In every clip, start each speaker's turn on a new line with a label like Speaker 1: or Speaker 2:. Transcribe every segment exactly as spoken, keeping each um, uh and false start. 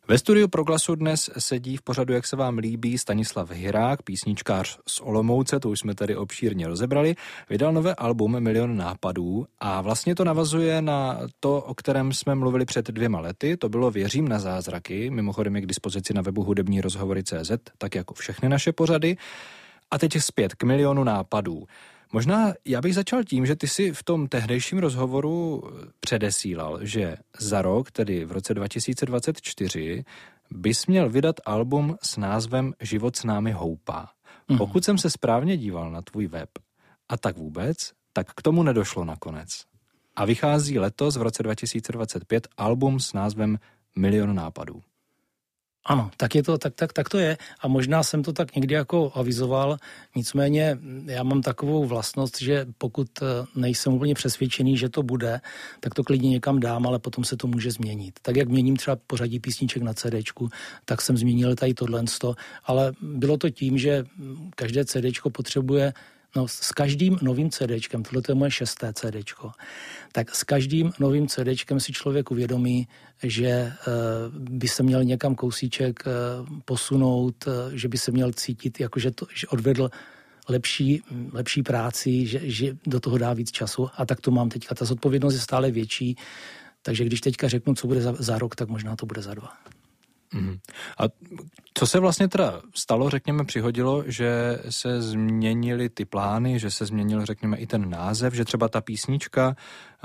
Speaker 1: Ve studiu Proglasu dnes sedí v pořadu, jak se vám líbí, Stanislav Hirák, písničkář z Olomouce, to už jsme tady obšírně rozebrali. Vydal nové album Milion nápadů a vlastně to navazuje na to, o kterém jsme mluvili před dvěma lety. To bylo Věřím na zázraky, mimochodem je k dispozici na webu hudební rozhovory tečka cé zet, tak jako všechny naše pořady. A teď zpět k Milionu nápadů. Možná já bych začal tím, že ty si v tom tehdejším rozhovoru předesílal, že za rok, tedy v roce dva tisíce dvacet čtyři, bys měl vydat album s názvem Život s námi houpá. Mm. Pokud jsem se správně díval na tvůj web, a tak vůbec, tak k tomu nedošlo nakonec. A vychází letos v roce dva tisíce dvacet pět album s názvem Milion nápadů.
Speaker 2: Ano, tak je to, tak, tak, tak to je a možná jsem to tak někdy jako avizoval, nicméně já mám takovou vlastnost, že pokud nejsem úplně přesvědčený, že to bude, tak to klidně někam dám, ale potom se to může změnit. Tak jak měním třeba pořadí písniček na CDčku, tak jsem změnil tady tohle, ale bylo to tím, že každé CDčko potřebuje. No, s každým novým CDčkem, tohle je moje šesté CDčko, tak s každým novým CDčkem si člověk uvědomí, že e, by se měl někam kousíček e, posunout, e, že by se měl cítit, jako že, to, že odvedl lepší, lepší práci, že, že do toho dá víc času a tak to mám teďka. Ta zodpovědnost je stále větší, takže když teďka řeknu, co bude za, za rok, tak možná to bude za dva.
Speaker 1: Mm. A co se vlastně teda stalo, řekněme, přihodilo, že se změnily ty plány, že se změnil, řekněme, i ten název, že třeba ta písnička,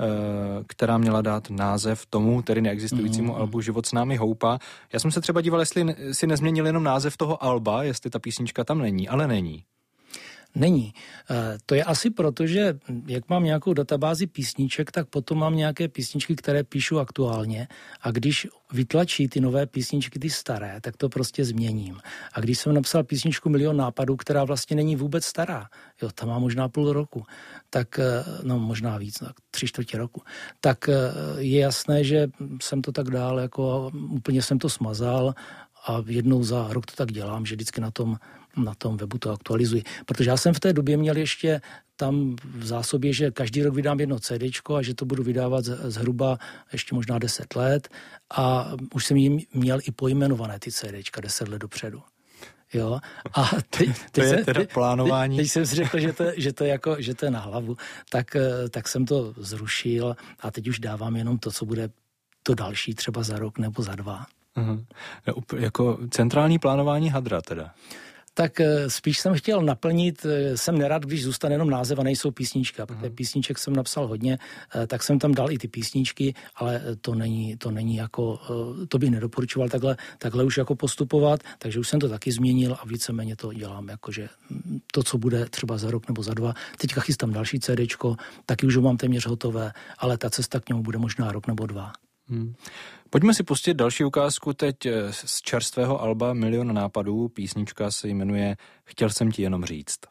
Speaker 1: která měla dát název tomu, tedy neexistujícímu mm. albu Život s námi houpá. Já jsem se třeba díval, jestli si nezměnil jenom název toho alba, jestli ta písnička tam není, ale není.
Speaker 2: Není. To je asi proto, že jak mám nějakou databázi písniček, tak potom mám nějaké písničky, které píšu aktuálně a když vytlačí ty nové písničky, ty staré, tak to prostě změním. A když jsem napsal písničku Milion nápadů, která vlastně není vůbec stará, jo, ta má možná půl roku, tak, no možná víc, tak tři čtvrtě roku, tak je jasné, že jsem to tak dál, jako úplně jsem to smazal a jednou za rok to tak dělám, že vždycky na tom na tom webu to aktualizuji. Protože já jsem v té době měl ještě tam v zásobě, že každý rok vydám jedno CDčko a že to budu vydávat zhruba ještě možná deset let a už jsem jim měl i pojmenované ty CDčka deset let dopředu. Jo? A teď, teď
Speaker 1: to je
Speaker 2: jsem,
Speaker 1: teda plánování.
Speaker 2: Teď, teď jsem si řekl, že to, že to, jako, že to je na hlavu. Tak, tak jsem to zrušil a teď už dávám jenom to, co bude to další třeba za rok nebo za dva.
Speaker 1: Uh-huh. Jako centrální plánování hadra teda.
Speaker 2: Tak spíš jsem chtěl naplnit, jsem nerad, když zůstane jenom název a nejsou písnička, protože písniček jsem napsal hodně, tak jsem tam dal i ty písničky, ale to není, to není jako, to bych nedoporučoval takhle, takhle už jako postupovat, takže už jsem to taky změnil a víceméně to dělám, jakože to, co bude třeba za rok nebo za dva. Teďka chystám další CDčko, taky už ho mám téměř hotové, ale ta cesta k němu bude možná rok nebo dva.
Speaker 1: Hmm. Pojďme si pustit další ukázku teď z čerstvého alba Milion nápadů. Písnička se jmenuje Chtěl jsem ti jenom říct.